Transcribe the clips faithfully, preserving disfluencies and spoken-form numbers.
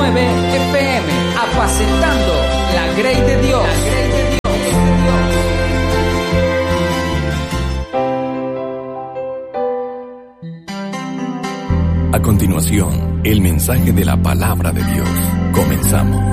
nueve F M, apacentando la grey de Dios. La grey de Dios. A continuación, el mensaje de la palabra de Dios. Comenzamos.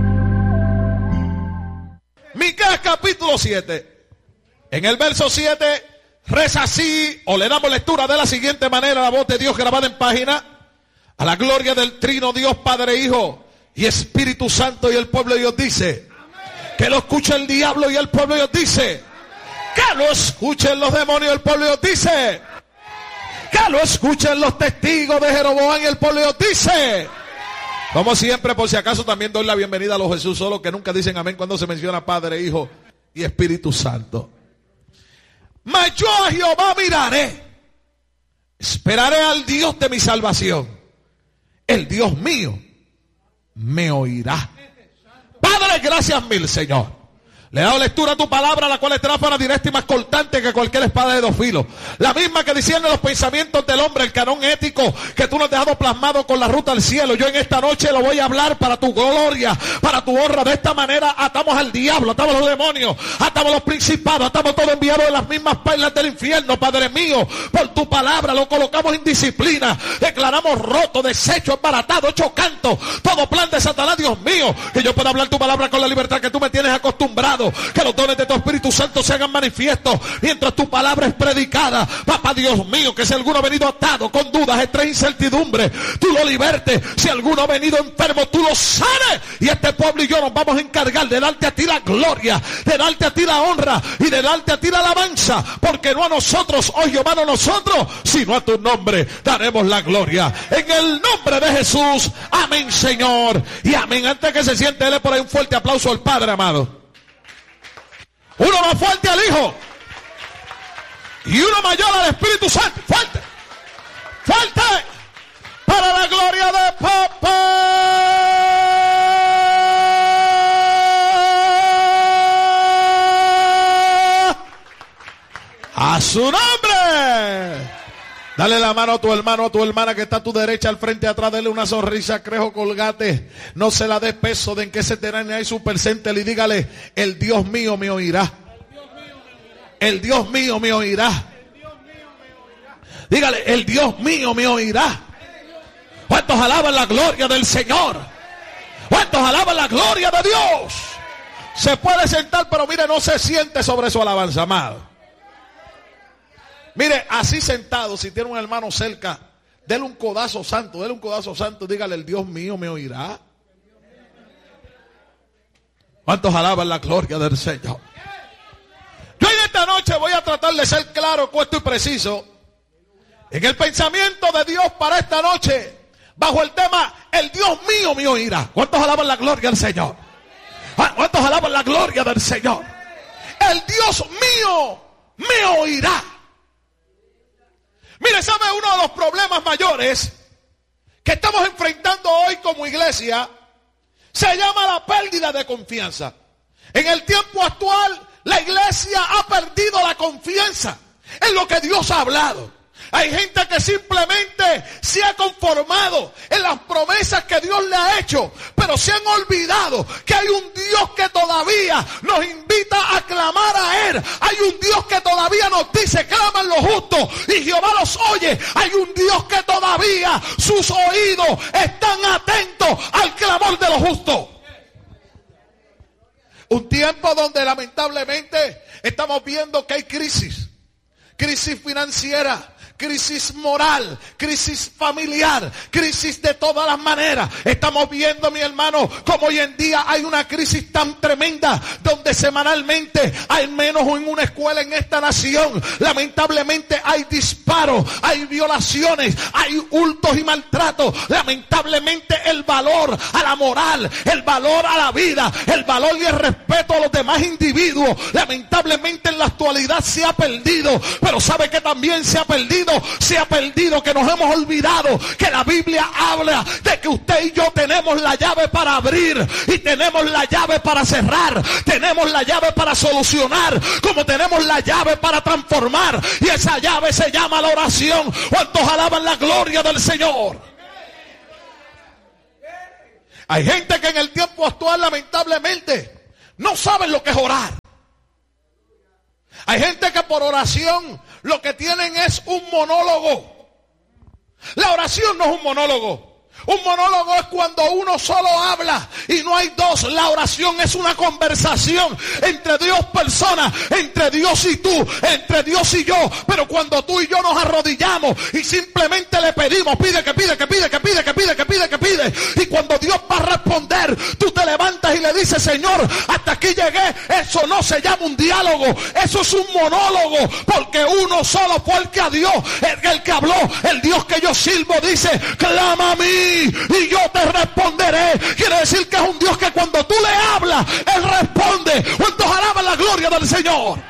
Miqueas capítulo siete. En el verso siete reza así, o le damos lectura de la siguiente manera, la voz de Dios grabada en página. A la gloria del trino Dios Padre, Hijo y Espíritu Santo, y el pueblo de Dios dice, amén. Que lo escuche el diablo y el pueblo de Dios dice, amén. Que lo escuchen los demonios y el pueblo de Dios dice, amén. Que lo escuchen los testigos de Jeroboam y el pueblo de Dios dice, amén. Como siempre, por si acaso también doy la bienvenida a los Jesús solo que nunca dicen amén cuando se menciona Padre, Hijo y Espíritu Santo. Mas yo a Jehová miraré, esperaré al Dios de mi salvación. El Dios mío me oirá. Padre, gracias mil, Señor. Le he dado lectura a tu palabra, la cual es tráfana directa y más cortante que cualquier espada de dos filos. La misma que discierne los pensamientos del hombre, el canón ético que tú nos has dejado plasmado con la ruta al cielo. Yo en esta noche lo voy a hablar para tu gloria, para tu honra. De esta manera atamos al diablo, atamos a los demonios, atamos a los principados, atamos todo enviado de las mismas perlas del infierno, Padre mío. Por tu palabra lo colocamos en disciplina. Declaramos roto, deshecho, embaratado, hecho canto. Todo plan de Satanás, Dios mío. Que yo pueda hablar tu palabra con la libertad que tú me tienes acostumbrado. Que los dones de tu Espíritu Santo se hagan manifiestos mientras tu palabra es predicada. Papá Dios mío, que si alguno ha venido atado con dudas, estrés, incertidumbre, tú lo libertes. Si alguno ha venido enfermo, tú lo sanes. Y este pueblo y yo nos vamos a encargar de darte a ti la gloria, de darte a ti la honra y de darte a ti la alabanza. Porque no a nosotros, oh Jehová, no a nosotros, sino a tu nombre daremos la gloria. En el nombre de Jesús, amén, Señor, y amén. Antes que se siente, dele por ahí un fuerte aplauso al Padre amado. Uno más fuerte al Hijo. Y uno mayor al Espíritu Santo. Fuerte. Fuerte. Para la gloria de Papá. A su nombre. Dale la mano a tu hermano, a tu hermana que está a tu derecha, al frente, atrás, dale una sonrisa, crejo, colgate. No se la dé peso de en que se te dan ahí su presente. Y dígale, el Dios mío me oirá. El Dios mío me oirá. Dígale, el Dios mío me oirá. ¿Cuántos alaban la gloria del Señor? ¿Cuántos alaban la gloria de Dios? Se puede sentar, pero mire, no se siente sobre su alabanza, amado. Mire, así sentado, si tiene un hermano cerca, dele un codazo santo, dele un codazo santo, dígale, el Dios mío me oirá. ¿Cuántos alaban la gloria del Señor? Yo en esta noche voy a tratar de ser claro, puesto y preciso en el pensamiento de Dios para esta noche, bajo el tema, el Dios mío me oirá. ¿Cuántos alaban la gloria del Señor? ¿Cuántos alaban la gloria del Señor? El Dios mío me oirá. Mire, ¿sabe uno de los problemas mayores que estamos enfrentando hoy como iglesia? Se llama la pérdida de confianza. En el tiempo actual, la iglesia ha perdido la confianza en lo que Dios ha hablado. Hay gente que simplemente se ha conformado en las promesas que Dios le ha hecho, pero se han olvidado que hay un Dios que todavía nos invita a clamar a Él. Hay un Dios que todavía nos dice, claman los justos y Jehová los oye. Hay un Dios que todavía sus oídos están atentos al clamor de los justos. Un tiempo donde lamentablemente estamos viendo que hay crisis, crisis financiera, crisis moral, crisis familiar, crisis de todas las maneras. Estamos viendo, mi hermano, como hoy en día hay una crisis tan tremenda donde semanalmente, al menos en una escuela en esta nación, lamentablemente hay disparos, hay violaciones, hay hurtos y maltratos. Lamentablemente el valor a la moral, el valor a la vida, el valor y el respeto a los demás individuos, lamentablemente en la actualidad se ha perdido. Pero ¿sabe que también se ha perdido? Se ha perdido que nos hemos olvidado que la Biblia habla de que usted y yo tenemos la llave para abrir y tenemos la llave para cerrar, tenemos la llave para solucionar, como tenemos la llave para transformar, y esa llave se llama la oración. ¿Cuántos alaban la gloria del Señor? Hay gente que en el tiempo actual lamentablemente no saben lo que es orar. Hay gente que por oración lo que tienen es un monólogo. La oración no es un monólogo. Un monólogo es cuando uno solo habla y no hay dos. La oración es una conversación entre Dios personas, entre Dios y tú, entre Dios y yo. Pero cuando tú y yo nos arrodillamos y simplemente le pedimos, pide, que pide, que pide, que pide, que pide, que pide, que pide. Y cuando Dios va a responder, tú te levantas y le dices, Señor, hasta aquí llegué. Eso no se llama un diálogo, eso es un monólogo. Porque uno solo fue el que a Dios, el, el que habló. El Dios que yo sirvo dice, clama a mí y yo te responderé. Quiere decir que es un Dios que cuando tú le hablas, Él responde. ¿Cuántos alaban la gloria del Señor?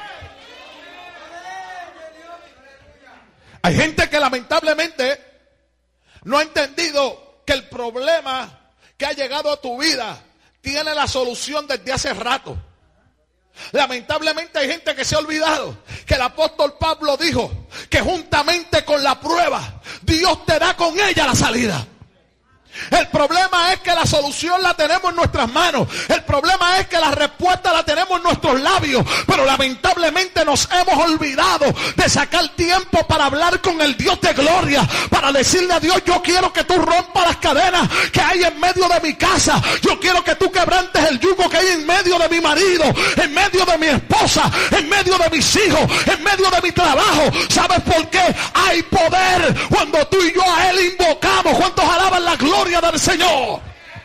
Hay gente que lamentablemente no ha entendido que el problema que ha llegado a tu vida tiene la solución desde hace rato. Lamentablemente hay gente que se ha olvidado que el apóstol Pablo dijo que juntamente con la prueba, Dios te da con ella la salida. El problema es que la solución la tenemos en nuestras manos. El problema es que la respuesta la tenemos en nuestros labios. Pero lamentablemente nos hemos olvidado de sacar tiempo para hablar con el Dios de gloria. Para decirle a Dios, yo quiero que tú rompas las cadenas que hay en medio de mi casa. Yo quiero que tú quebrantes el yugo que hay en medio de mi marido, en medio de mi esposa, en medio de mis hijos, en medio de mi trabajo. ¿Sabes por qué? Hay poder cuando tú y yo a Él invocamos. ¿Cuántos alaban la gloria del Señor?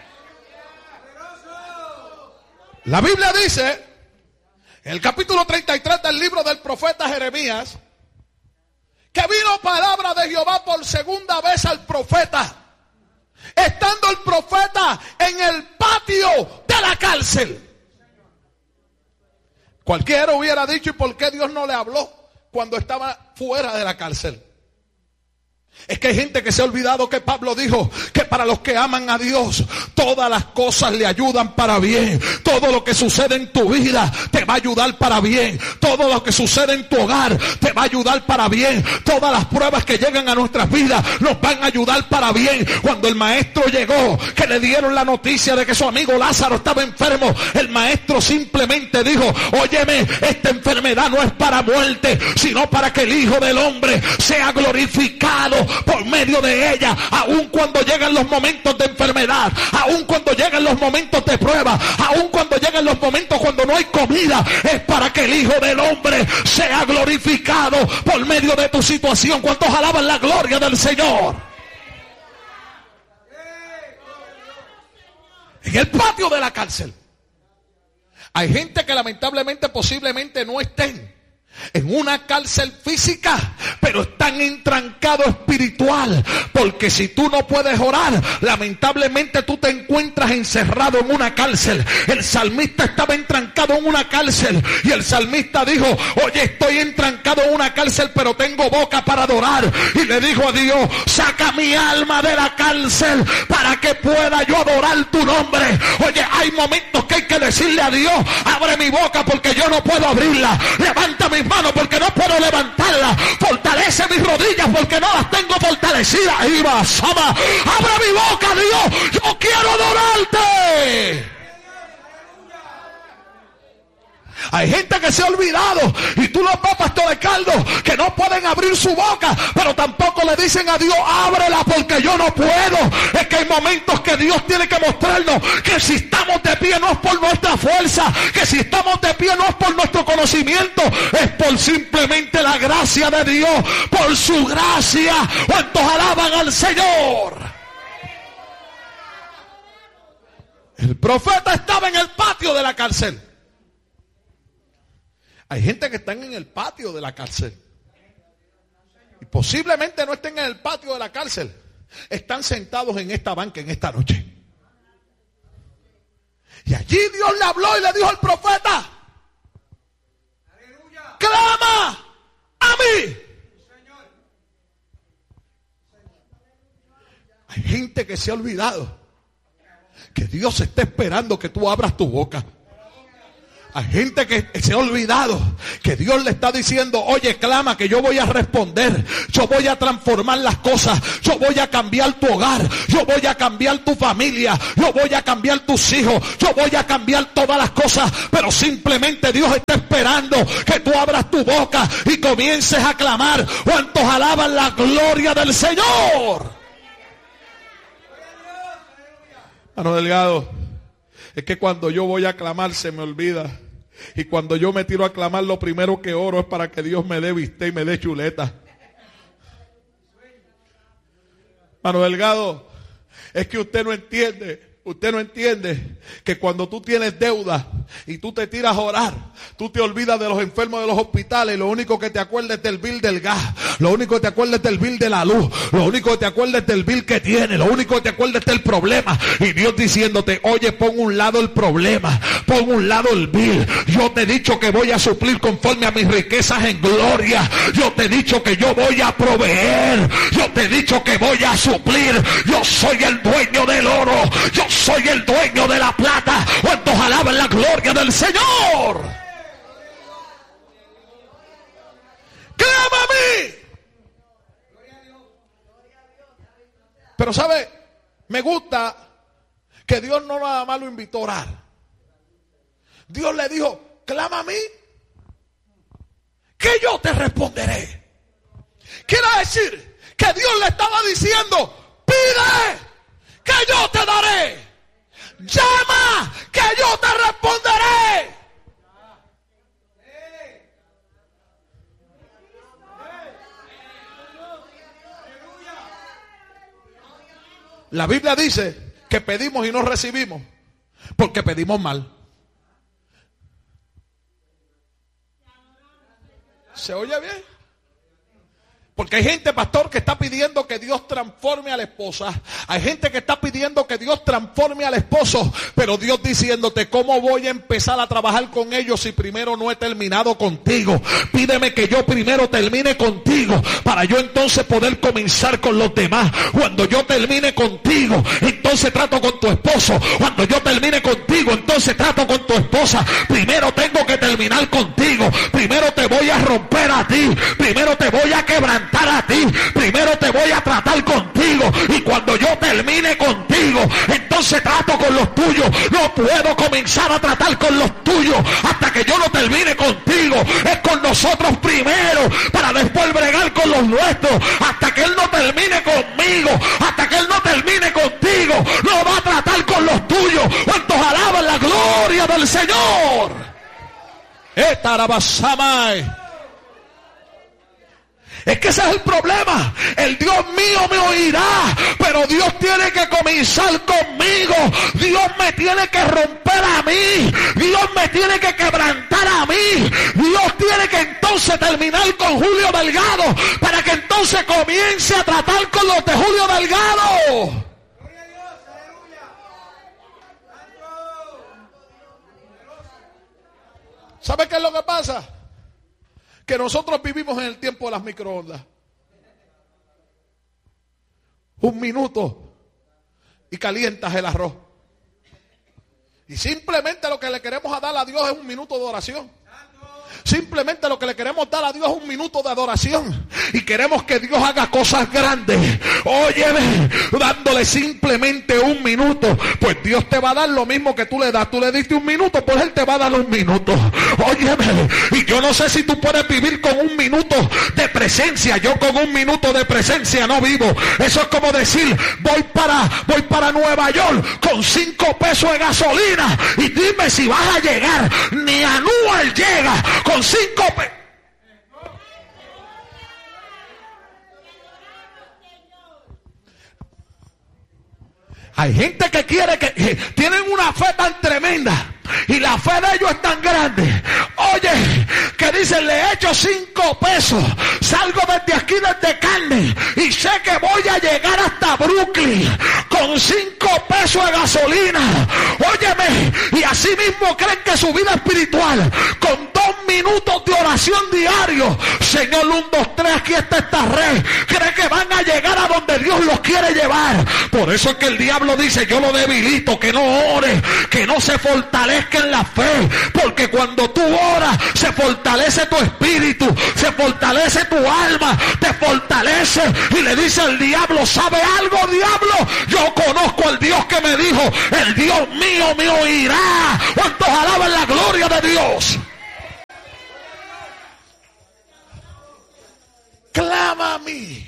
La Biblia dice en el capítulo treinta y tres del libro del profeta Jeremías que vino palabra de Jehová por segunda vez al profeta, estando el profeta en el patio de la cárcel. Cualquiera hubiera dicho, ¿y por qué Dios no le habló cuando estaba fuera de la cárcel? Es que hay gente que se ha olvidado que Pablo dijo que para los que aman a Dios todas las cosas le ayudan para bien. Todo lo que sucede en tu vida te va a ayudar para bien. Todo lo que sucede en tu hogar te va a ayudar para bien. Todas las pruebas que llegan a nuestras vidas nos van a ayudar para bien. Cuando el maestro llegó, que le dieron la noticia de que su amigo Lázaro estaba enfermo, el maestro simplemente dijo, óyeme, esta enfermedad no es para muerte, sino para que el Hijo del Hombre sea glorificado por medio de ella. Aun cuando llegan los momentos de enfermedad, aun cuando llegan los momentos de prueba, aun cuando llegan los momentos cuando no hay comida, es para que el Hijo del Hombre sea glorificado por medio de tu situación. ¿Cuántos alaban la gloria del Señor? En el patio de la cárcel hay gente que lamentablemente posiblemente no estén en una cárcel física, pero están entrancados espiritual, porque si tú no puedes orar, lamentablemente tú te encuentras encerrado en una cárcel. El salmista estaba entrancado en una cárcel y el salmista dijo, oye, estoy entrancado en una cárcel, pero tengo boca para adorar. Y le dijo a Dios, saca mi alma de la cárcel para que pueda yo adorar tu nombre. Oye, hay momentos que hay que decirle a Dios, abre mi boca porque yo no puedo abrirla, levanta mis manos porque no puedo levantarla, fortalece mis rodillas porque no las tengo fortalecidas. Y vas, ama, abre mi boca, Dios, yo quiero adorarte. Hay gente que se ha olvidado, y tú los ves, Pastor Ricardo, que no pueden abrir su boca, pero tampoco le dicen a Dios, ábrela porque yo no puedo. Es que hay momentos que Dios tiene que mostrarnos que si estamos de pie no es por nuestra fuerza, que si estamos de pie no es por nuestro conocimiento, es por simplemente la gracia de Dios, por su gracia. ¿Cuántos alaban al Señor? El profeta estaba en el patio de la cárcel. Hay gente que están en el patio de la cárcel y posiblemente no estén en el patio de la cárcel, están sentados en esta banca en esta noche. Y allí Dios le habló y le dijo al profeta, clama a mí. Hay gente que se ha olvidado que Dios está esperando que tú abras tu boca. Hay gente que se ha olvidado que Dios le está diciendo, oye, clama que yo voy a responder, yo voy a transformar las cosas, yo voy a cambiar tu hogar, yo voy a cambiar tu familia, yo voy a cambiar tus hijos, yo voy a cambiar todas las cosas, pero simplemente Dios está esperando que tú abras tu boca y comiences a clamar. ¿Cuántos alaban la gloria del Señor? Hermano Delgado, es que cuando yo voy a clamar se me olvida. Y cuando yo me tiro a clamar, lo primero que oro es para que Dios me dé viste y me dé chuleta. Mano Delgado, es que usted no entiende. Usted no entiende que cuando tú tienes deuda y tú te tiras a orar, tú te olvidas de los enfermos de los hospitales y lo único que te acuerdas es del bill del gas, lo único que te acuerdas es del bill de la luz, lo único que te acuerdas es del bill que tienes, lo único que te acuerdas es del problema. Y Dios diciéndote, oye, pon un lado el problema, pon un lado el bill. Yo te he dicho que voy a suplir conforme a mis riquezas en gloria. Yo te he dicho que yo voy a proveer. Yo te he dicho que voy a suplir. Yo soy el dueño del oro. Yo soy el dueño de la plata. ¿Cuántos alaban la gloria del Señor? ¡Clama a mí! Pero sabe, me gusta que Dios no nada más lo invitó a orar. Dios le dijo, clama a mí, que yo te responderé. Quiere decir que Dios le estaba diciendo, pide, que yo te daré. Llama, que yo te responderé. La Biblia dice que pedimos y no recibimos porque pedimos mal. ¿Se oye bien? Porque hay gente, pastor, que está pidiendo que Dios transforme a la esposa. Hay gente que está pidiendo que Dios transforme al esposo. Pero Dios diciéndote, ¿cómo voy a empezar a trabajar con ellos si primero no he terminado contigo? Pídeme que yo primero termine contigo para yo entonces poder comenzar con los demás. Cuando yo termine contigo, entonces trato con tu esposo. Cuando yo termine contigo, entonces trato con tu esposa. Primero tengo que terminar contigo. Primero te voy a romper a ti. Primero te voy a quebrantar a ti, primero te voy a tratar contigo y cuando yo termine contigo, entonces trato con los tuyos. No puedo comenzar a tratar con los tuyos hasta que yo no termine contigo. Es con nosotros primero para después bregar con los nuestros. Hasta que Él no termine conmigo, hasta que Él no termine contigo, no va a tratar con los tuyos. ¿Cuántos alaban la gloria del Señor? Etarabasamai. Es que ese es el problema. El Dios mío me oirá, pero Dios tiene que comenzar conmigo. Dios me tiene que romper a mí. Dios me tiene que quebrantar a mí. Dios tiene que entonces terminar con Julio Delgado para que entonces comience a tratar con los de Julio Delgado. ¿Sabe qué es lo que pasa? Que nosotros vivimos en el tiempo de las microondas. Un minuto y calientas el arroz. Y simplemente lo que le queremos dar a Dios es un minuto de oración. Simplemente lo que le queremos dar a Dios es un minuto de adoración. Y queremos que Dios haga cosas grandes. Óyeme, dándole simplemente un minuto. Pues Dios te va a dar lo mismo que tú le das. Tú le diste un minuto, pues Él te va a dar un minuto. Óyeme, y yo no sé si tú puedes vivir con un minuto de presencia. Yo con un minuto de presencia no vivo. Eso es como decir, voy para, voy para Nueva York con cinco pesos de gasolina. Y dime si vas a llegar. Ni Anual llega con cinco pesos. Hay gente que quiere que, que tienen una fe tan tremenda y la fe de ellos es tan grande. Oye, que dicen, le echo cinco pesos, salgo desde aquí desde carne y sé que voy a llegar hasta Brooklyn con cinco pesos de gasolina. Óyeme, y así mismo creen que su vida espiritual con dos minutos de oración diario. Señor, un, dos, tres, aquí está esta red. Cree que van a llegar a donde Dios los quiere llevar. Por eso es que el diablo dice, yo lo debilito, que no ore, que no se fortalezca en la fe. Porque cuando tú oras, se fortalece tu espíritu, se fortalece tu alma, te fortalece. Y le dice al diablo, ¿sabe algo, diablo? Yo conozco al Dios que me dijo, el Dios mío me oirá. ¿Cuántos alaban la gloria de Dios? Clama a mí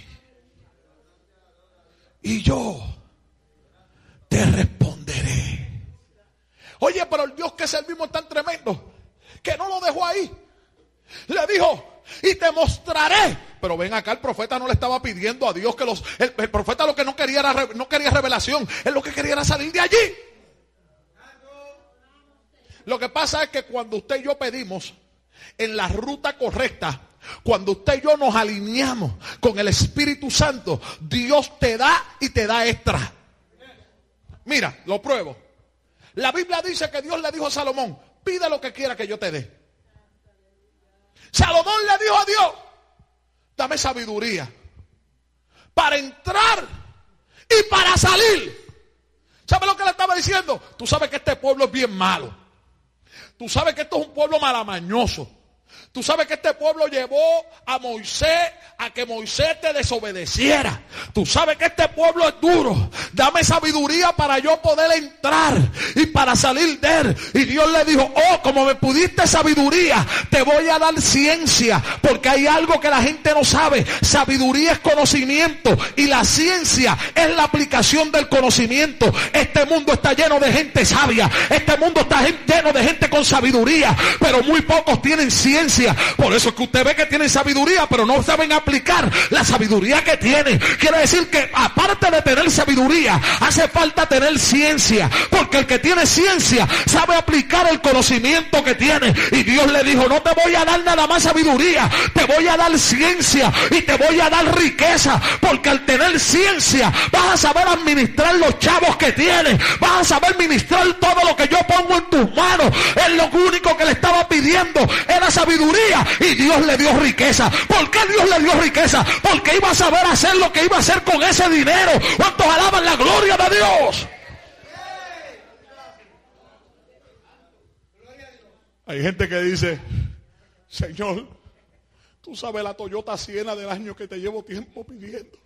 y yo te responderé. Oye, pero el Dios que servimos es tan tremendo que no lo dejó ahí. Le dijo, y te mostraré. Pero ven acá, el profeta no le estaba pidiendo a Dios que los... El, el profeta lo que no quería era no quería revelación. Él lo que quería era salir de allí. Lo que pasa es que cuando usted y yo pedimos en la ruta correcta, cuando usted y yo nos alineamos con el Espíritu Santo, Dios te da y te da extra. Mira, lo pruebo. La Biblia dice que Dios le dijo a Salomón, pide lo que quiera que yo te dé. Salomón le dijo a Dios, dame sabiduría para entrar y para salir. ¿Sabe lo que le estaba diciendo? Tú sabes que este pueblo es bien malo. Tú sabes que esto es un pueblo malamañoso. Tú sabes que este pueblo llevó a Moisés a que Moisés te desobedeciera. Tú sabes que este pueblo es duro. Dame sabiduría para yo poder entrar y para salir de él. Y Dios le dijo, oh, como me pudiste sabiduría, te voy a dar ciencia. Porque hay algo que la gente no sabe. Sabiduría es conocimiento y la ciencia es la aplicación del conocimiento. Este mundo está lleno de gente sabia. Este mundo está lleno de gente con sabiduría. Pero muy pocos tienen ciencia. Por eso es que usted ve que tienen sabiduría, pero no saben aplicar la sabiduría que tienen. Quiere decir que aparte de tener sabiduría, hace falta tener ciencia. Porque el que tiene ciencia sabe aplicar el conocimiento que tiene. Y Dios le dijo, no te voy a dar nada más sabiduría, te voy a dar ciencia y te voy a dar riqueza. Porque al tener ciencia vas a saber administrar los chavos que tienes, vas a saber administrar todo lo que yo pongo en tus manos. Es lo único que le estaba pidiendo, era sabiduría. Y Dios le dio riqueza. ¿Por qué Dios le dio riqueza? Porque iba a saber hacer lo que iba a hacer con ese dinero. ¿Cuántos alaban la gloria de Dios? Hay gente que dice, Señor, tú sabes la Toyota Siena del año que te llevo tiempo pidiendo.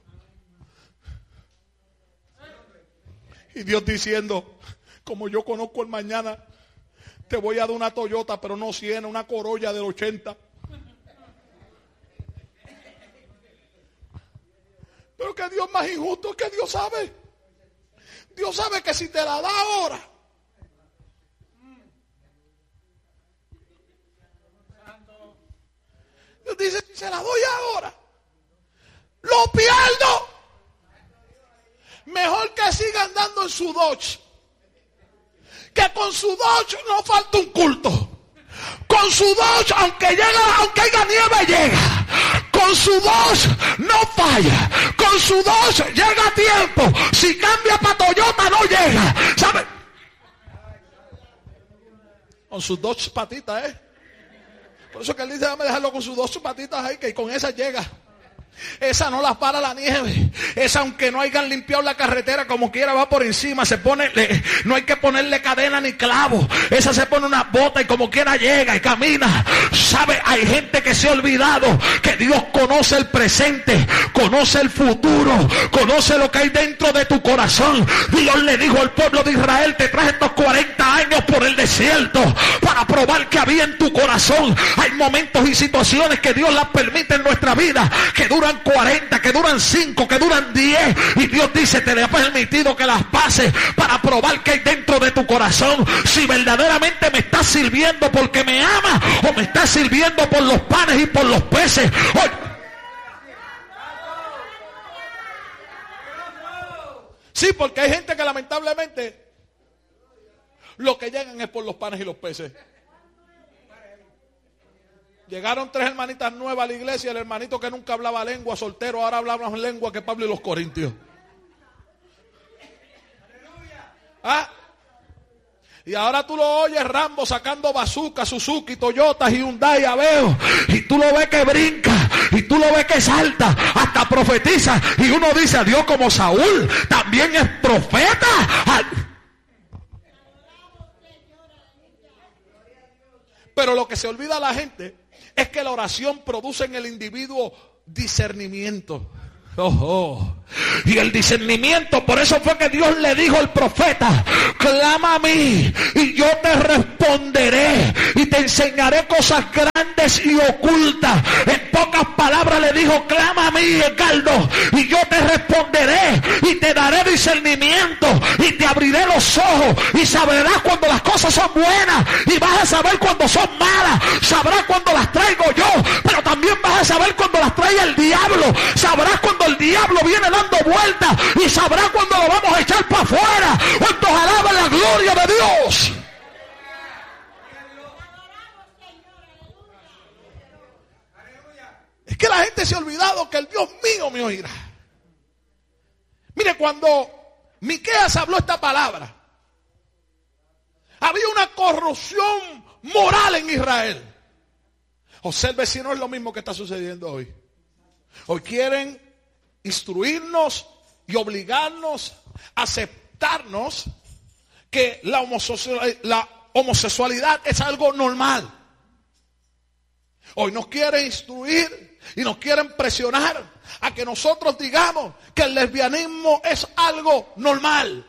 Y Dios diciendo, como yo conozco el mañana, te voy a dar una Toyota, pero no Siena, una Corolla del ochenta. Pero que Dios más injusto es que Dios sabe. Dios sabe que si te la da ahora, Dios dice, si se la doy ahora, lo pierdo. Mejor que siga andando en su Dodge. Que con su Dodge no falta un culto. Con su Dodge, aunque llega, aunque haya nieve, llega. Con su Dodge no falla. Con su Dodge llega a tiempo. Si cambia para Toyota no llega. ¿Sabe? Con sus dos patitas, ¿eh? Por eso que él dice, déjame dejarlo con sus dos patitas ahí, que con esas llega. Esa no las para la nieve. Esa, aunque no hayan limpiado la carretera, como quiera va por encima. Se pone, le, no hay que ponerle cadena ni clavo. Esa se pone una bota y como quiera llega y camina. Sabe, hay gente que se ha olvidado que Dios conoce el presente, conoce el futuro, conoce lo que hay dentro de tu corazón. Dios le dijo al pueblo de Israel, te traje estos cuarenta años por el desierto para probar que había en tu corazón. Hay momentos y situaciones que Dios las permite en nuestra vida, que duran cuarenta, que duran cinco, que duran diez, y Dios dice, te le ha permitido que las pases para probar que hay dentro de tu corazón, si verdaderamente me estás sirviendo porque me amas o me estás sirviendo por los panes y por los peces. Oye, sí, porque hay gente que lamentablemente lo que llegan es por los panes y los peces. Llegaron tres hermanitas nuevas a la iglesia. El hermanito que nunca hablaba lengua, soltero, ahora hablaba más lengua que Pablo y los Corintios. ¿Ah? Y ahora tú lo oyes Rambo sacando bazooka, Suzuki, Toyota, Hyundai, Aveo. Y tú lo ves que brinca. Y tú lo ves que salta. Hasta profetiza. Y uno dice, a Dios, como Saúl también es profeta. Pero lo que se olvida a la gente es que la oración produce en el individuo discernimiento. Oh, oh. Y el discernimiento, por eso fue que Dios le dijo al profeta: clama a mí y yo te responderé y te enseñaré cosas grandes y ocultas. En pocas palabras le dijo: clama a mí, Edgardo, y yo te responderé y te daré discernimiento y te abriré los ojos y sabrás cuando las cosas son buenas y vas a saber cuando son malas. Sabrás cuando las traigo yo, pero también vas a saber cuando las trae el diablo. Sabrás cuando el diablo viene dando vueltas y sabrás cuando lo vamos a echar para afuera. ¿Cuántos alaban la gloria de Dios? Es que la gente se ha olvidado que el Dios mío me oirá. Mire, cuando Miqueas habló esta palabra, había una corrupción moral en Israel. Observe si no es lo mismo que está sucediendo hoy. Hoy quieren instruirnos y obligarnos a aceptarnos que la homosexualidad, la homosexualidad es algo normal. Hoy nos quieren instruir y nos quieren presionar a que nosotros digamos que el lesbianismo es algo normal.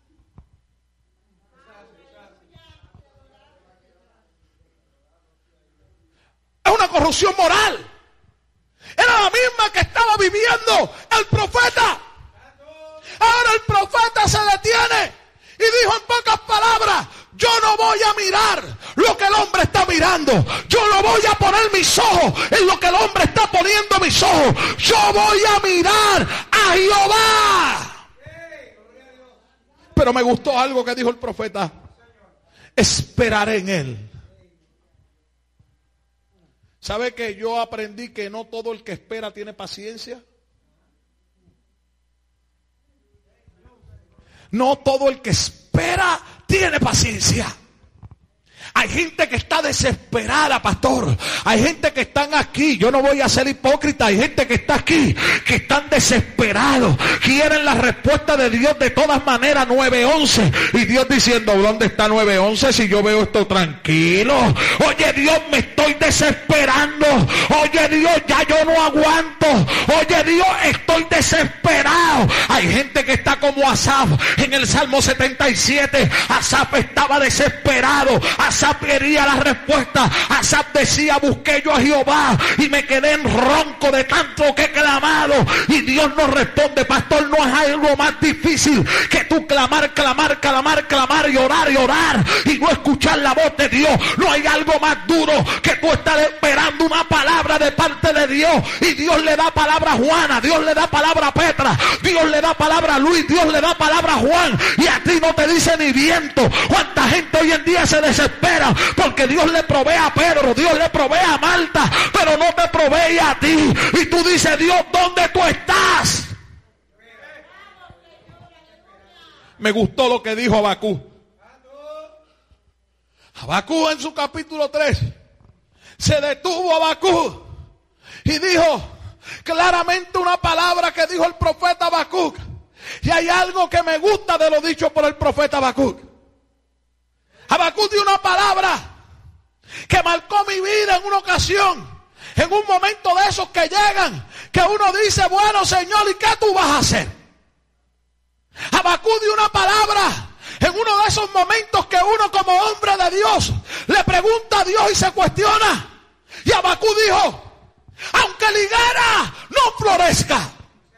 Es una corrupción moral. Era la misma que estaba viviendo el profeta. Ahora el profeta se detiene y dijo en pocas palabras: yo no voy a mirar lo que el hombre está mirando. Yo no voy a poner mis ojos en lo que el hombre está poniendo mis ojos. Yo voy a mirar a Jehová. Pero me gustó algo que dijo el profeta: esperaré en él. ¿Sabe que yo aprendí que no todo el que espera tiene paciencia? No todo el que espera tiene paciencia. Hay gente que está desesperada, pastor. Hay gente que están aquí. Yo no voy a ser hipócrita. Hay gente que está aquí, que están desesperados. Quieren la respuesta de Dios de todas maneras. nueve once. Y Dios diciendo: ¿dónde está nueve once si yo veo esto tranquilo? Oye, Dios, me estoy desesperando. Oye, Dios, ya yo no aguanto. Oye, Dios, estoy desesperado. Hay gente que está como Asaf en el Salmo setenta y siete. Asaf estaba desesperado. Asaf quería la respuesta. Asaf decía: busqué yo a Jehová y me quedé en ronco de tanto que he clamado. Y Dios nos responde. Pastor, no es algo más difícil que tú clamar, clamar, clamar, clamar y orar y orar y no escuchar la voz de Dios. No hay algo más duro que tú estar esperando una palabra de parte de Dios. Y Dios le da palabra a Juana, Dios le da palabra a Petra, Dios le da palabra a Luis, Dios le da palabra a Juan. Y a ti no te dice ni viento. ¿Cuánta gente hoy en día se desespera porque Dios le provee a Pedro, Dios le provee a Marta, pero no te provee a ti? Y tú dices: Dios, ¿dónde tú estás? Me gustó lo que dijo Habacuc. Habacuc en su capítulo tres se detuvo Habacuc y dijo claramente una palabra que dijo el profeta Habacuc. Y hay algo que me gusta de lo dicho por el profeta Habacuc. Habacuc dio una palabra que marcó mi vida en una ocasión, en un momento de esos que llegan, que uno dice: bueno, Señor, ¿y qué tú vas a hacer? Habacuc dio una palabra en uno de esos momentos que uno como hombre de Dios le pregunta a Dios y se cuestiona. Y Habacuc dijo: aunque la higuera no florezca,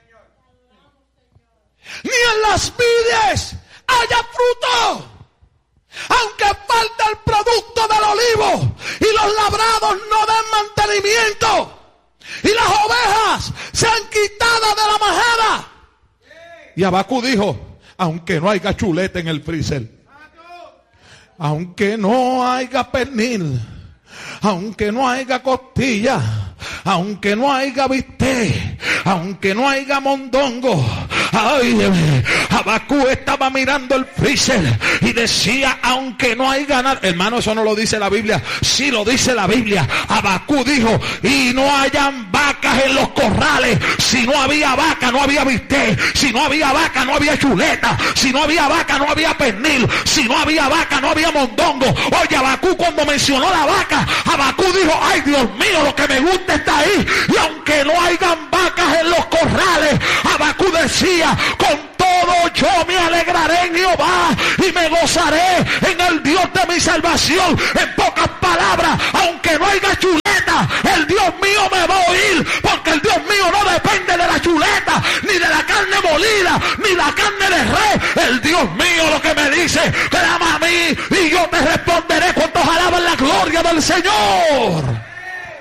ni en las vides haya fruto, aunque falte el producto del olivo y los labrados no den mantenimiento y las ovejas sean quitadas de la majada. Y Habacuc dijo: aunque no haya chuleta en el freezer, aunque no haya pernil, aunque no haya costilla, aunque no haya bistec, aunque no haya mondongo, ay, Habacuc estaba mirando el freezer y decía, aunque no hay ganado. Hermano, eso no lo dice la Biblia. Sí lo dice la Biblia. Habacuc dijo, y no hayan vacas en los corrales. Si no había vaca, no había bistec. Si no había vaca, no había chuleta. Si no había vaca, no había pernil. Si no había vaca, no había mondongo. Oye, Habacuc cuando mencionó la vaca, Habacuc dijo, ay Dios mío, lo que me gusta está ahí. Y aunque no hayan vacas en los corrales, Habacuc decía, con todo yo me alegraré en Jehová y me gozaré en el Dios de mi salvación. En pocas palabras, aunque no haya chuleta, el Dios mío me va a oír, porque el Dios mío no depende de la chuleta, ni de la carne molida, ni la carne de res. El Dios mío lo que me dice, clama a mí y yo te responderé. ¿Cuántos alaban la gloria del Señor?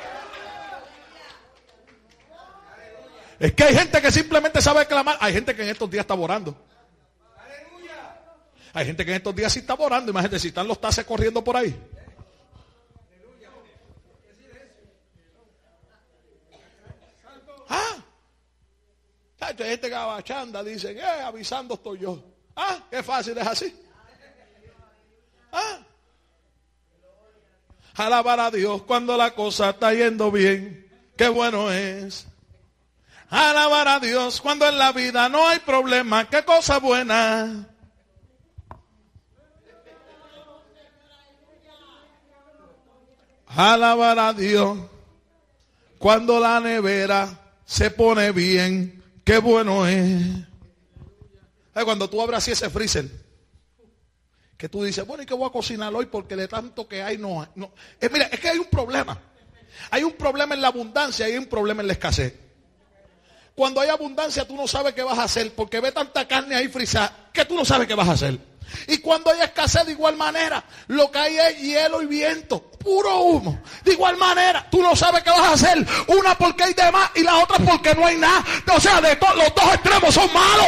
Es que hay gente que simplemente sabe clamar. Hay gente que en estos días está orando. Hay gente que en estos días sí está orando. Imagínate si están los taces corriendo por ahí. Ah, hay gente que abachanda, dicen, eh, avisando estoy yo. Ah, qué fácil es así. Ah, alabar a Dios cuando la cosa está yendo bien. Qué bueno es. Alabar a Dios cuando en la vida no hay problema. Qué cosa buena. Alabar a Dios cuando la nevera se pone bien. Qué bueno es. Ay, cuando tú abres así ese freezer, que tú dices, bueno, ¿y qué voy a cocinar hoy? Porque de tanto que hay no hay. No. Es, mira, es que hay un problema. Hay un problema en la abundancia y hay un problema en la escasez. Cuando hay abundancia tú no sabes qué vas a hacer, porque ve tanta carne ahí frisada que tú no sabes qué vas a hacer. Y cuando hay escasez de igual manera, lo que hay es hielo y viento, puro humo. De igual manera, tú no sabes qué vas a hacer. Una porque hay de más y la otra porque no hay nada. O sea, de to- los dos extremos son malos.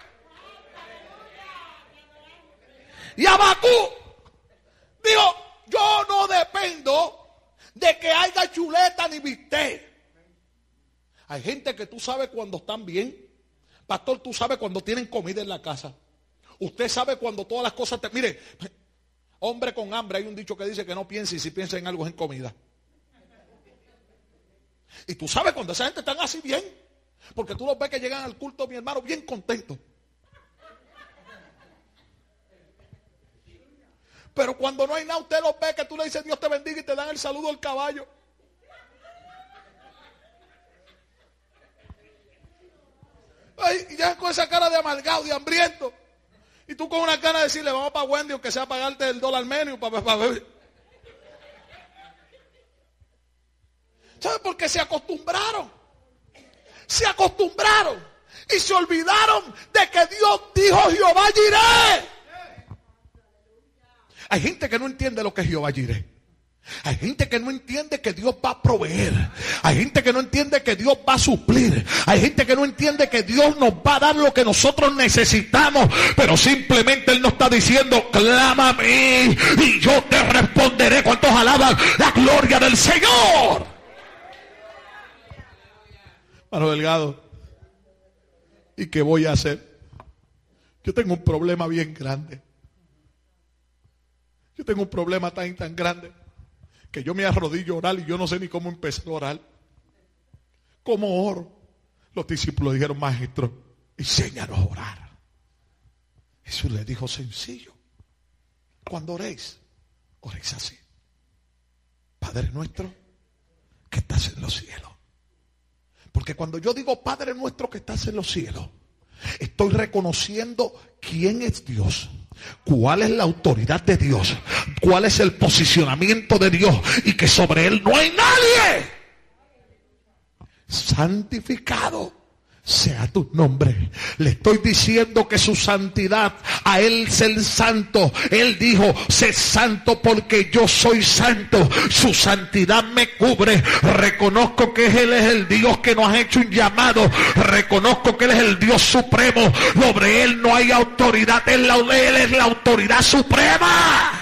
Y Habacuc digo, yo no dependo de que haya chuleta ni bistec. Hay gente que tú sabes cuando están bien. Pastor, tú sabes cuando tienen comida en la casa. Usted sabe cuando todas las cosas te... Mire, hombre con hambre, hay un dicho que dice que no piense y si piensa en algo es en comida. Y tú sabes cuando esa gente están así bien. Porque tú los ves que llegan al culto, mi hermano, bien contentos. Pero cuando no hay nada, usted los ve que tú le dices Dios te bendiga y te dan el saludo al caballo. Ay, y ya con esa cara de amargado, de hambriento. Y tú con una cara de decirle, vamos para Wendy, aunque sea pagarte el dólar menos para, para beber. ¿Sabes por qué se acostumbraron? Se acostumbraron y se olvidaron de que Dios dijo Jehová Jireh. Hay gente que no entiende lo que es Jehová Jireh. Hay gente que no entiende que Dios va a proveer. Hay gente que no entiende que Dios va a suplir. Hay gente que no entiende que Dios nos va a dar lo que nosotros necesitamos. Pero simplemente Él nos está diciendo, clama a mí y yo te responderé. ¿Cuántos alaban la gloria del Señor? Mano Delgado, ¿y qué voy a hacer? Yo tengo un problema bien grande. Yo tengo un problema tan tan grande que yo me arrodillo a orar y yo no sé ni cómo empezar a orar. ¿Cómo oro? Los discípulos dijeron, maestro, enséñanos a orar. Jesús les dijo, sencillo. Cuando oréis, oréis así. Padre nuestro que estás en los cielos. Porque cuando yo digo Padre nuestro que estás en los cielos, estoy reconociendo quién es Dios. ¿Cuál es la autoridad de Dios? ¿Cuál es el posicionamiento de Dios? Y que sobre Él no hay nadie. Santificado sea tu nombre. Le estoy diciendo que su santidad, a Él es el santo. Él dijo, sé santo porque yo soy santo. Su santidad me cubre. Reconozco que Él es el Dios que nos ha hecho un llamado. Reconozco que Él es el Dios supremo. Sobre Él no hay autoridad. Él, él es la autoridad suprema.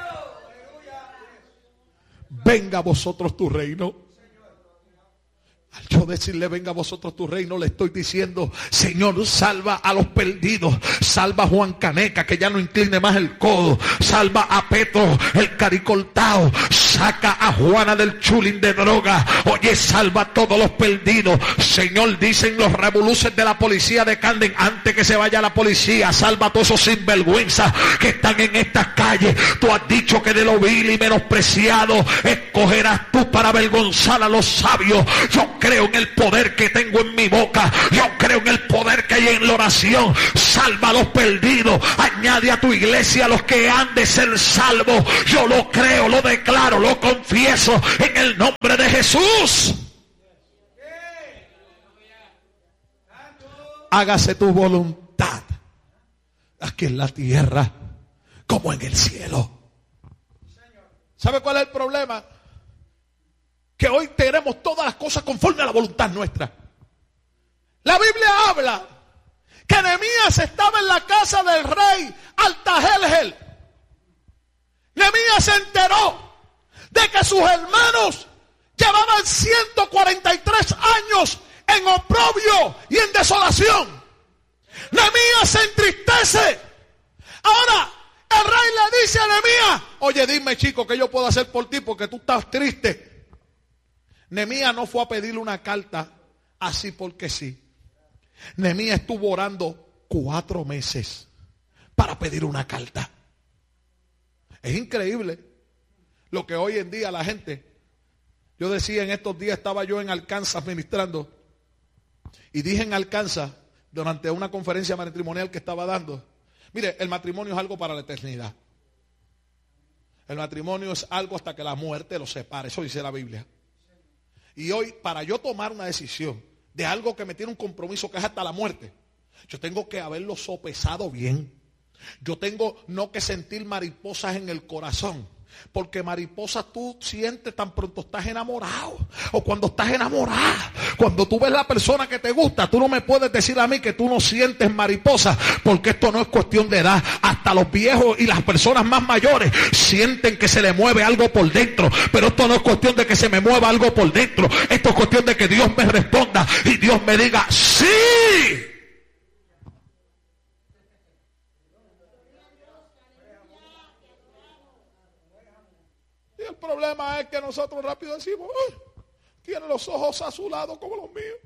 Venga a vosotros tu reino. Al yo decirle, venga a vosotros tu reino, le estoy diciendo, Señor, salva a los perdidos. Salva a Juan Caneca, que ya no incline más el codo. Salva a Petro, el caricoltao. Saca a Juana del chulín de droga. Oye, salva a todos los perdidos. Señor, dicen los revoluces de la policía de Camden, antes que se vaya la policía, salva a todos esos sinvergüenzas que están en estas calles. Tú has dicho que de lo vil y menospreciado escogerás tú para avergonzar a los sabios. Yo creo en el poder que tengo en mi boca. Yo creo en el poder que hay en la oración. Salva a los perdidos. Añade a tu iglesia a los que han de ser salvos. Yo lo creo, lo declaro, lo confieso en el nombre de Jesús. Hágase tu voluntad aquí en la tierra como en el cielo. ¿Sabe cuál es el problema? Que hoy tenemos todas las cosas conforme a la voluntad nuestra. La Biblia habla que Nehemías estaba en la casa del rey Altajelgel. Nehemías se enteró de que sus hermanos llevaban ciento cuarenta y tres años en oprobio y en desolación. Nehemías se entristece. Ahora el rey le dice a Nehemías, oye, dime, chico, ¿qué yo puedo hacer por ti? Porque tú estás triste. Nehemías no fue a pedirle una carta así porque sí. Nehemías estuvo orando cuatro meses para pedir una carta. Es increíble lo que hoy en día la gente. Yo decía, en estos días estaba yo en Arkansas ministrando y dije en Arkansas durante una conferencia matrimonial que estaba dando, mire, el matrimonio es algo para la eternidad. El matrimonio es algo hasta que la muerte los separe, eso dice la Biblia. Y hoy, para yo tomar una decisión de algo que me tiene un compromiso que es hasta la muerte, yo tengo que haberlo sopesado bien. Yo tengo no que sentir mariposas en el corazón. Porque mariposas tú sientes tan pronto estás enamorado. O cuando estás enamorada. Cuando tú ves la persona que te gusta, tú no me puedes decir a mí que tú no sientes mariposas. Porque esto no es cuestión de edad. Hasta los viejos y las personas más mayores sienten que se le mueve algo por dentro. Pero esto no es cuestión de que se me mueva algo por dentro. Esto es cuestión de que Dios me responda y Dios me diga ¡sí! El problema es que nosotros rápido decimos, ¡ay! Tiene los ojos azulados como los míos.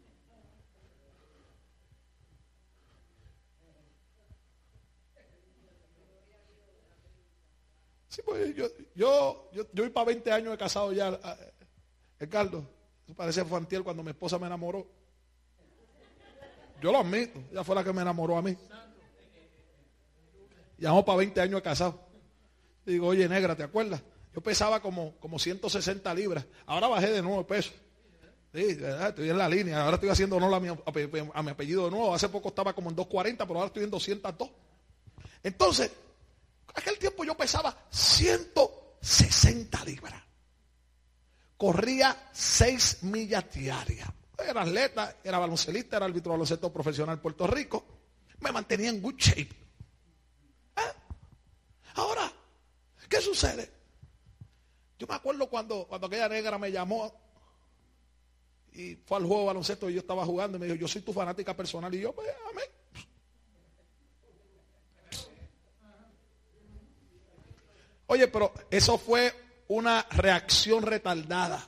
Sí, pues yo, yo, yo, yo voy para veinte años de casado ya, Ricardo. Eso parece infantil cuando mi esposa me enamoró. Yo lo admito, ella fue la que me enamoró a mí. Ya vamos para veinte años de casado. Digo, oye, negra, ¿te acuerdas? Yo pesaba como, como ciento sesenta libras. Ahora bajé de nuevo peso. Sí, estoy en la línea. Ahora estoy haciendo honor a mi, a mi apellido de nuevo. Hace poco estaba como en doscientos cuarenta, pero ahora estoy en doscientos dos. Entonces, aquel tiempo yo pesaba ciento sesenta libras. Corría seis millas diarias. Era atleta, era baloncelista, era árbitro de baloncesto profesional en Puerto Rico. Me mantenía en good shape. ¿Eh? Ahora, ¿qué sucede? Yo me acuerdo cuando, cuando aquella negra me llamó y fue al juego de baloncesto y yo estaba jugando y me dijo, yo soy tu fanática personal. Y yo, pues, amén. Oye, pero eso fue una reacción retardada.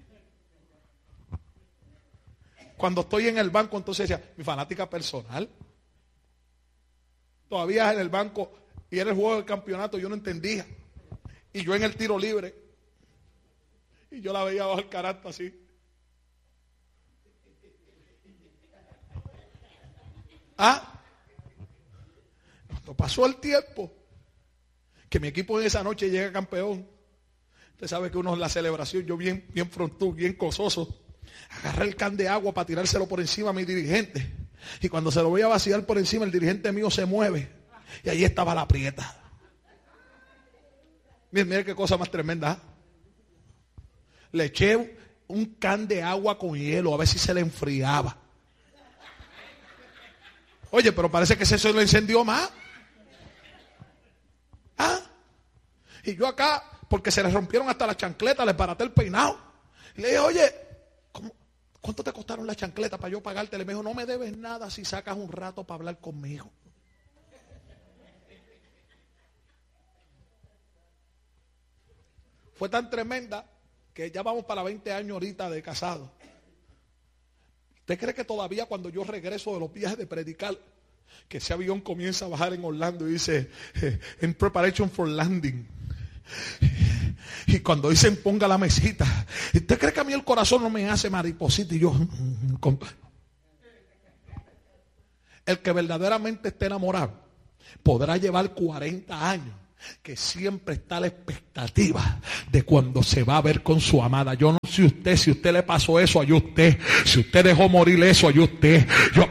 Cuando estoy en el banco, entonces decía, mi fanática personal. Todavía en el banco y era el juego del campeonato, yo no entendía. Y yo en el tiro libre. Y yo la veía bajo el carácter así. Ah, cuando pasó el tiempo, que mi equipo en esa noche llega campeón. Usted sabe que uno en la celebración, yo bien, bien frontú, bien cososo, agarré el can de agua para tirárselo por encima a mi dirigente. Y cuando se lo voy a vaciar por encima, el dirigente mío se mueve. Y ahí estaba la prieta. Miren, miren qué cosa más tremenda. ¿eh? Le eché un can de agua con hielo a ver si se le enfriaba. Oye, pero parece que eso lo encendió más. ¿Ah? Y yo acá, porque se le rompieron hasta las chancletas, le paraté el peinado. Y le dije, oye, ¿cómo, ¿Cuánto te costaron las chancletas para yo pagarte? Le dijo, no me debes nada si sacas un rato para hablar conmigo. Fue tan tremenda que ya vamos para veinte años ahorita de casado. ¿Usted cree que todavía cuando yo regreso de los viajes de predicar, que ese avión comienza a bajar en Orlando y dice, en preparation for landing? Y cuando dicen ponga la mesita, ¿usted cree que a mí el corazón no me hace mariposita? Y yo, el que verdaderamente esté enamorado podrá llevar cuarenta años, que siempre está la expectativa de cuando se va a ver con su amada. Yo no sé usted, si usted le pasó eso, a usted. Si usted dejó morir eso, a usted. Yo...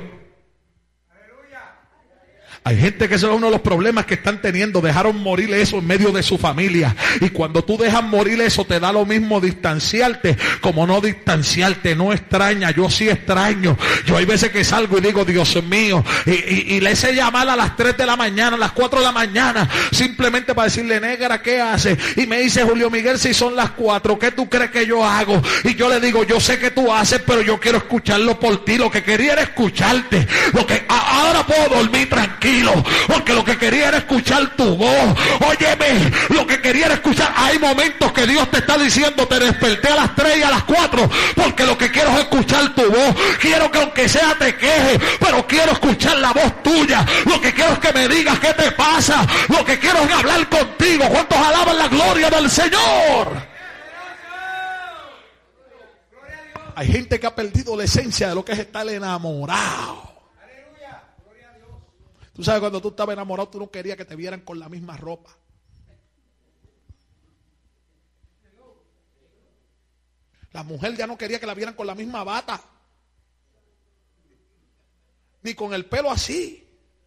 Hay gente que ese es uno de los problemas que están teniendo. Dejaron morir eso en medio de su familia. Y cuando tú dejas morir eso, te da lo mismo distanciarte como no distanciarte. No extraña, yo sí extraño. Yo hay veces que salgo y digo, Dios mío, y, y, y le hice llamar a las tres de la mañana, a las cuatro de la mañana, simplemente para decirle, negra, ¿qué hace? Y me dice, Julio Miguel, si son las cuatro, ¿qué tú crees que yo hago? Y yo le digo, yo sé que tú haces, pero yo quiero escucharlo por ti. Lo que quería era escucharte. Lo que a, ahora puedo dormir tranquilo, porque lo que quería era escuchar tu voz. Óyeme, lo que quería era escuchar. Hay momentos que Dios te está diciendo, te desperté a las tres y a las cuatro, porque lo que quiero es escuchar tu voz. Quiero que aunque sea te queje, pero quiero escuchar la voz tuya. Lo que quiero es que me digas qué te pasa. Lo que quiero es hablar contigo. ¿Cuántos alaban la gloria del Señor? Hay gente que ha perdido la esencia de lo que es estar enamorado. Tú sabes, cuando tú estabas enamorado, tú no querías que te vieran con la misma ropa. La mujer ya no quería que la vieran con la misma bata, ni con el pelo así.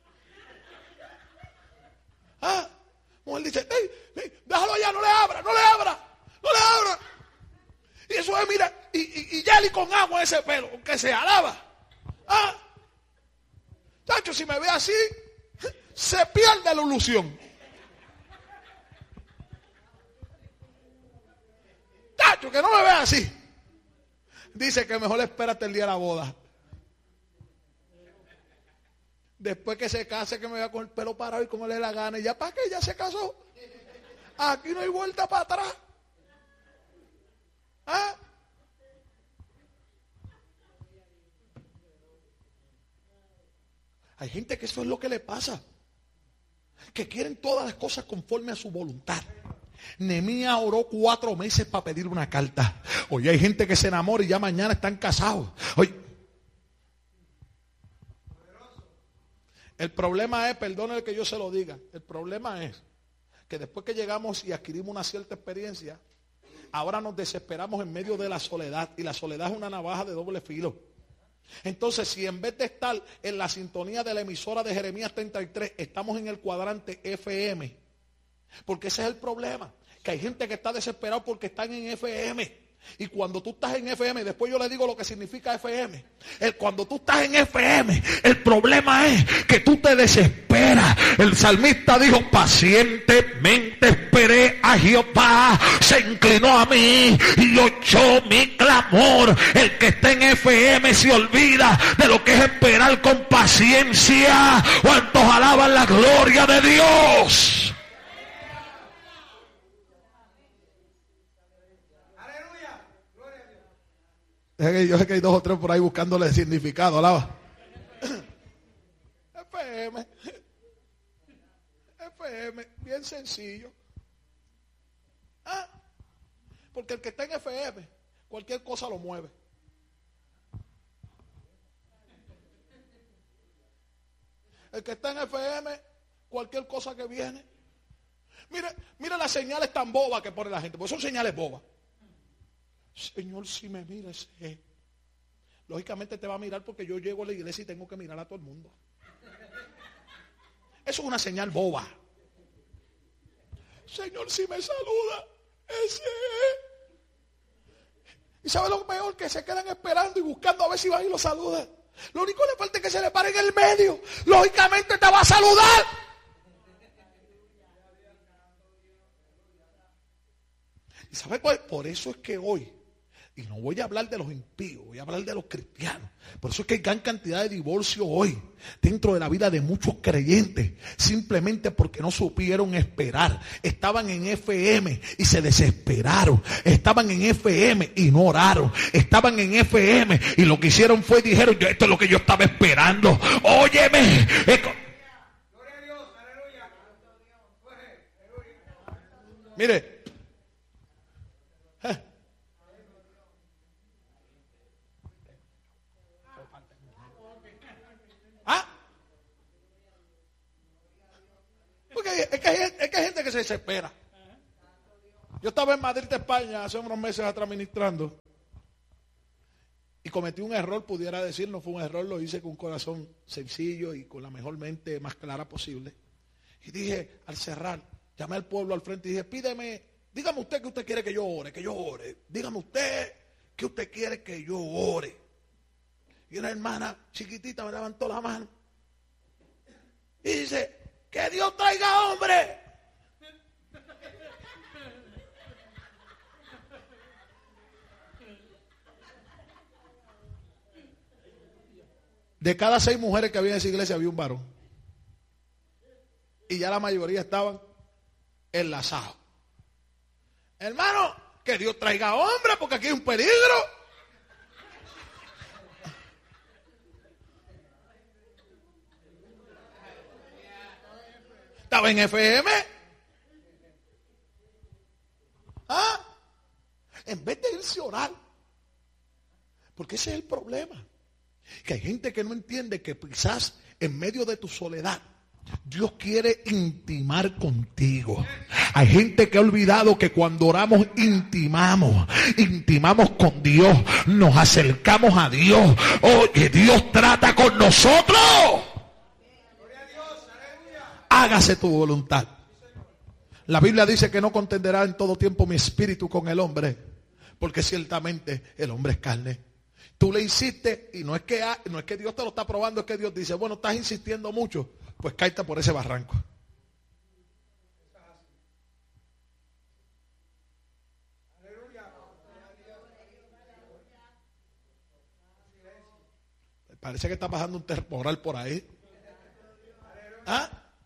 Ah, la mujer dice, hey, hey, déjalo allá, no le abra, no le abra, no le abra. Y eso es, mira, y, y, y Yali con agua ese pelo, aunque se alaba. Ah, chacho, si me ve así, se pierde la ilusión. Chacho, que no me ve así. Dice que mejor espérate el día de la boda. Después que se case, que me vea con el pelo parado y como le dé la gana. Y ya para qué, ya se casó. Aquí no hay vuelta para atrás. ¿Ah? Hay gente que eso es lo que le pasa, que quieren todas las cosas conforme a su voluntad. Nehemías oró cuatro meses para pedir una carta. Hoy hay gente que se enamora y ya mañana están casados. Hoy, el problema es, perdone que yo se lo diga, el problema es que después que llegamos y adquirimos una cierta experiencia, ahora nos desesperamos en medio de la soledad, y la soledad es una navaja de doble filo. Entonces, si en vez de estar en la sintonía de la emisora de Jeremías treinta y tres, estamos en el cuadrante F M, porque ese es el problema, que hay gente que está desesperado porque están en F M. Y cuando tú estás en F M, después yo le digo lo que significa F M. El, cuando tú estás en F M, el problema es que tú te desesperas. El salmista dijo, pacientemente esperé a Jehová, se inclinó a mí y oyó mi clamor. El que está en F M se olvida de lo que es esperar con paciencia. ¿Cuántos alaban la gloria de Dios? Yo sé que hay dos o tres por ahí buscándole significado, alaba. F M. F M, bien sencillo. Ah, porque el que está en F M, cualquier cosa lo mueve. El que está en F M, cualquier cosa que viene. Mire, mire las señales tan bobas que pone la gente, porque son señales bobas. Señor, si me miras, eh. lógicamente te va a mirar porque yo llego a la iglesia y tengo que mirar a todo el mundo. Eso es una señal boba. Señor, si me saluda, ese es. ¿Y sabe lo peor? Que se quedan esperando y buscando a ver si va y lo saluda. Lo único que le falta es que se le pare en el medio. Lógicamente te va a saludar. ¿Y sabe cuál? Por eso es que hoy, Y no voy a hablar de los impíos, voy a hablar de los cristianos. Por eso es que hay gran cantidad de divorcios hoy dentro de la vida de muchos creyentes, simplemente porque no supieron esperar. Estaban en F M y se desesperaron. Estaban en F M y no oraron. Estaban en F M y lo que hicieron fue, dijeron, esto es lo que yo estaba esperando. Óyeme. Gloria a Dios, aleluya. Mire. ¿Ah? Porque es que, hay, es que hay gente que se desespera. Yo estaba en Madrid, España, hace unos meses atrás ministrando y cometí un error, pudiera decir, no fue un error, lo hice con un corazón sencillo y con la mejor mente más clara posible. Y dije, al cerrar, llamé al pueblo al frente y dije, pídeme, dígame usted que usted quiere que yo ore, que yo ore. Dígame usted que usted quiere que yo ore. Y una hermana chiquitita me levantó la mano y dice, que Dios traiga hombre. De cada seis mujeres que había en esa iglesia había un varón. Y ya la mayoría estaban enlazados. Hermano, que Dios traiga hombre porque aquí hay un peligro. Estaba en F M. ¿Ah? En vez de irse a orar. Porque ese es el problema. Que hay gente que no entiende que quizás en medio de tu soledad Dios quiere intimar contigo. Hay gente que ha olvidado que cuando oramos intimamos, intimamos con Dios, nos acercamos a Dios. Oye, Dios trata con nosotros. Hágase tu voluntad. La Biblia dice que no contenderá en todo tiempo mi espíritu con el hombre, porque ciertamente el hombre es carne. Tú le insistes y no es que no es que Dios te lo está probando, es que Dios dice, bueno, estás insistiendo mucho, pues cállate por ese barranco. Parece que está bajando un temporal por ahí. ¿Ah?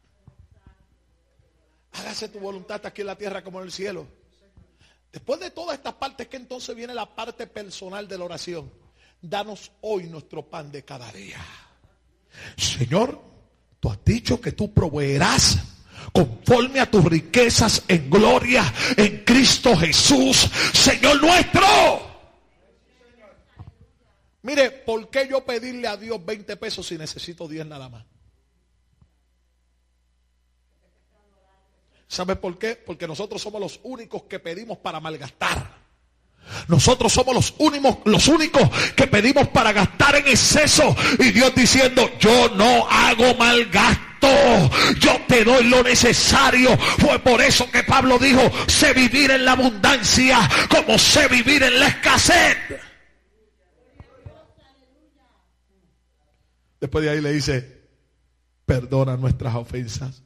Hágase tu voluntad aquí en la tierra como en el cielo. Después de todas estas partes, que entonces viene la parte personal de la oración. Danos hoy nuestro pan de cada día. Señor, tú has dicho que tú proveerás conforme a tus riquezas en gloria en Cristo Jesús, Señor nuestro. Mire, ¿por qué yo pedirle a Dios veinte pesos si necesito diez nada más? ¿Sabe por qué? Porque nosotros somos los únicos que pedimos para malgastar. Nosotros somos los únicos, los únicos que pedimos para gastar en exceso. Y Dios diciendo, yo no hago mal gasto, yo te doy lo necesario. Fue por eso que Pablo dijo, sé vivir en la abundancia como sé vivir en la escasez. Después de ahí le dice, perdona nuestras ofensas,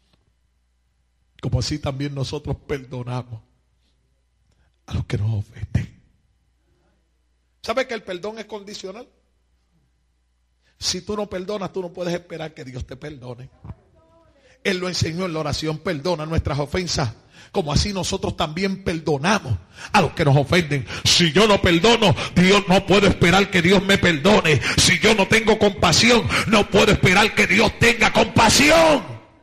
como así también nosotros perdonamos a los que nos ofenden. ¿Sabe que el perdón es condicional? Si tú no perdonas, tú no puedes esperar que Dios te perdone. Él lo enseñó en la oración, perdona nuestras ofensas, como así nosotros también perdonamos a los que nos ofenden. Si yo no perdono, Dios no puede esperar que Dios me perdone. Si yo no tengo compasión, no puedo esperar que Dios tenga compasión.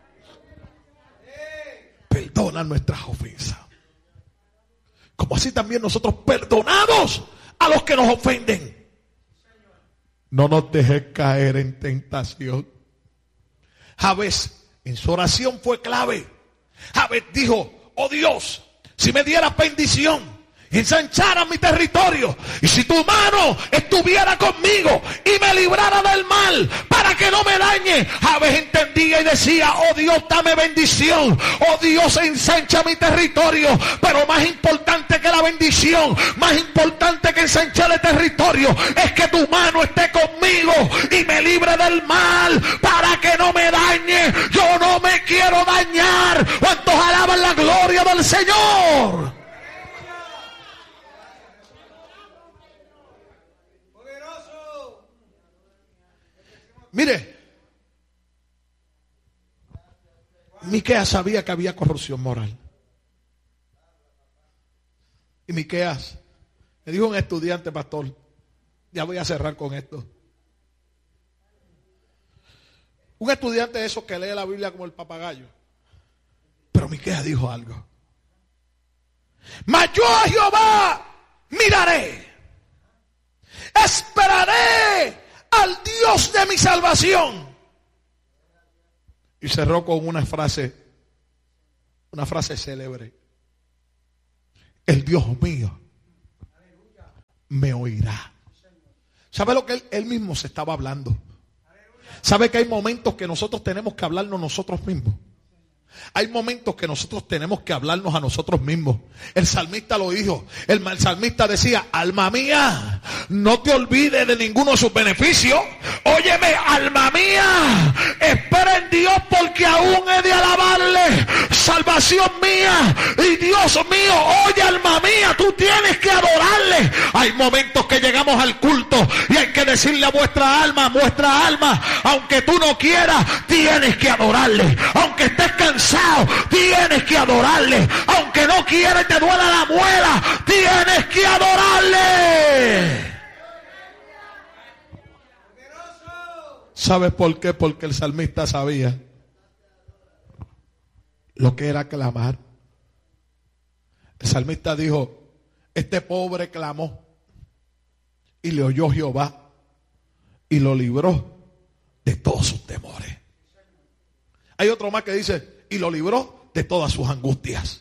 Perdona nuestras ofensas, como así también nosotros perdonamos a los que nos ofenden. No nos dejes caer en tentación. Jabez en su oración fue clave. Jabez dijo, oh Dios, si me dieras bendición, ensancharas mi territorio, y si tu mano estuviera conmigo y me librara del mal, para que no me dañe. Jabez entendía y decía, oh Dios, dame bendición, oh Dios, ensancha mi territorio. Pero más importante que la bendición, más importante que ensanchar el territorio, es que tu mano esté conmigo y me libre del mal, para que no me dañe. Yo no me quiero dañar. ¿Cuántos alaban la gloria del Señor? Mire, Miqueas sabía que había corrupción moral. Y Miqueas me dijo un estudiante, pastor, ya voy a cerrar con esto. Un estudiante de esos que lee la Biblia como el papagayo. Pero Miqueas dijo algo. Mas yo a Jehová miraré, esperaré al Dios de mi salvación. Y cerró con una frase, una frase célebre. El Dios mío me oirá. ¿Sabe lo que él, él mismo se estaba hablando? ¿Sabe que hay momentos que nosotros tenemos que hablarnos nosotros mismos? Hay momentos que nosotros tenemos que hablarnos a nosotros mismos. El salmista lo dijo. El, el salmista decía: alma mía, no te olvides de ninguno de sus beneficios. Óyeme, alma mía, espera en Dios porque aún he de alabarle. Salvación mía y Dios mío. Oye, alma mía, tú tienes que adorarle. Hay momentos que llegamos al culto y hay que decirle a vuestra alma, vuestra alma, aunque tú no quieras, tienes que adorarle. Aunque estés cansado, tienes que adorarle. Aunque no quieras, te duela la muela, tienes que adorarle. ¿Sabes por qué? Porque el salmista sabía lo que era clamar. El salmista dijo: este pobre clamó y le oyó Jehová y lo libró de todos sus temores. Hay otro más que dice: y lo libró de todas sus angustias.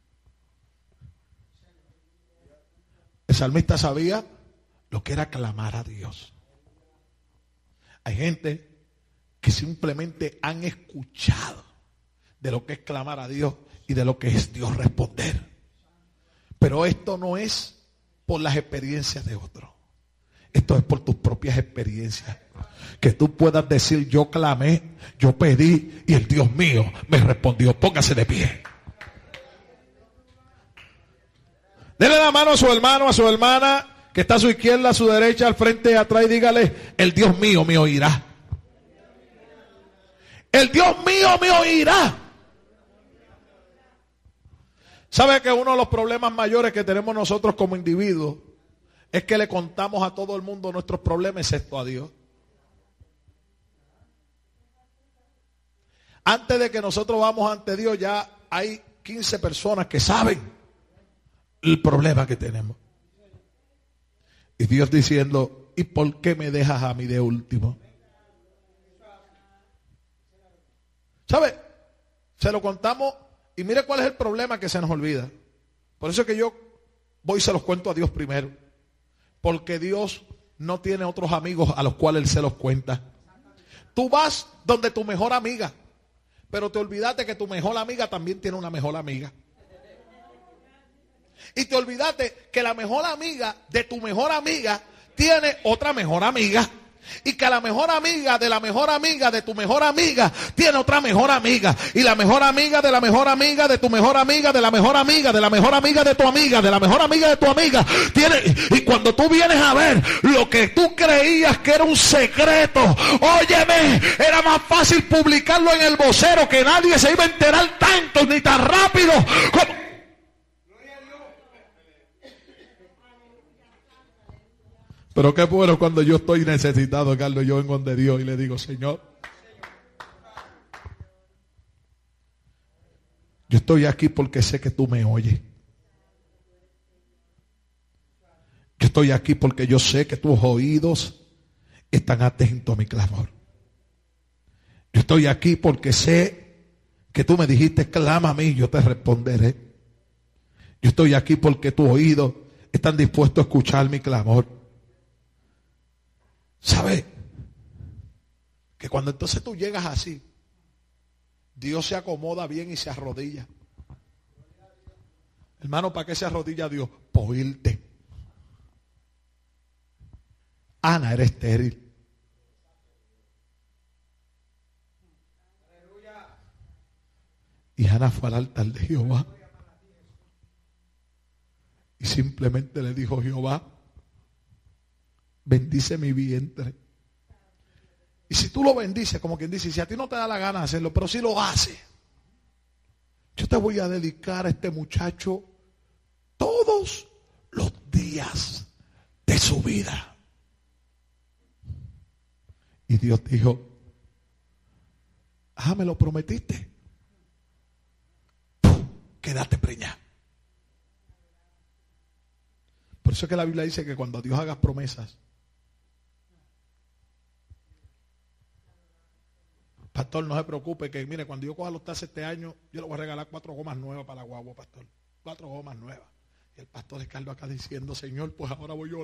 El salmista sabía lo que era clamar a Dios. Hay gente que simplemente han escuchado de lo que es clamar a Dios y de lo que es Dios responder. Pero esto no es por las experiencias de otros. Esto es por tus propias experiencias. Que tú puedas decir: yo clamé, yo pedí y el Dios mío me respondió. Póngase de pie. Dele la mano a su hermano, a su hermana, que está a su izquierda, a su derecha, al frente, atrás, y dígale: el Dios mío me oirá. El Dios mío me oirá. ¿Sabe que uno de los problemas mayores que tenemos nosotros como individuos es que le contamos a todo el mundo nuestros problemas excepto a Dios? Antes de que nosotros vamos ante Dios, ya hay quince personas que saben el problema que tenemos. Y Dios diciendo: ¿y por qué me dejas a mí de último? ¿Sabe? Se lo contamos y mire cuál es el problema que se nos olvida. Por eso es que yo voy y se los cuento a Dios primero. Porque Dios no tiene otros amigos a los cuales Él se los cuenta. Tú vas donde tu mejor amiga, pero te olvidaste que tu mejor amiga también tiene una mejor amiga. Y te olvidaste que la mejor amiga de tu mejor amiga tiene otra mejor amiga. Y que la mejor amiga de la mejor amiga de tu mejor amiga tiene otra mejor amiga. Y la mejor amiga de la mejor amiga de tu mejor amiga de la mejor amiga de la mejor amiga de tu amiga de la mejor amiga de tu amiga tiene. Y cuando tú vienes a ver lo que tú creías que era un secreto, óyeme, era más fácil publicarlo en el vocero, que nadie se iba a enterar tanto ni tan rápido como... Pero qué bueno cuando yo estoy necesitado, Carlos, yo vengo de Dios y le digo: Señor, yo estoy aquí porque sé que tú me oyes. Yo estoy aquí porque yo sé que tus oídos están atentos a mi clamor. Yo estoy aquí porque sé que tú me dijiste: clama a mí, yo te responderé. Yo estoy aquí porque tus oídos están dispuestos a escuchar mi clamor. ¿Sabe? Que cuando entonces tú llegas así, Dios se acomoda bien y se arrodilla. Hermano, ¿para qué se arrodilla Dios? Por oírte. Ana era estéril. Y Ana fue al altar de Jehová. Y simplemente le dijo: Jehová, bendice mi vientre Y si tú lo bendices, como quien dice, si a ti no te da la gana de hacerlo, pero si lo haces, yo te voy a dedicar a este muchacho todos los días de su vida. Y Dios dijo, ah, me lo prometiste. ¡Pum! Quédate preñada. Por eso es que la Biblia dice que cuando Dios haga promesas, pastor, no se preocupe, que mire, cuando yo coja los taxes este año, yo le voy a regalar cuatro gomas nuevas para la guagua, pastor. Cuatro gomas nuevas. Y el pastor Ricardo acá diciendo, Señor, pues ahora voy a orar.